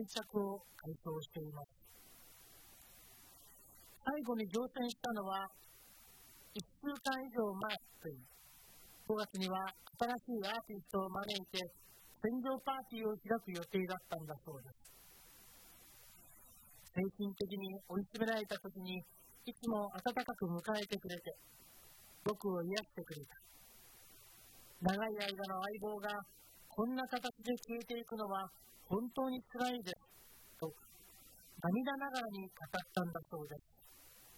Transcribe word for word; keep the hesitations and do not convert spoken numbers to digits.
着を回答しています。最後に乗船したのはいっしゅうかん以上前というごがつには新しいアーティストを招いて船上パーティーを開く予定だったんだそうです。精神的に追い詰められた時にいつも温かく迎えてくれて僕を癒してくれた。長い間の相棒がこんな形で消えていくのは本当に辛いですと涙ながらに語ったんだそうです。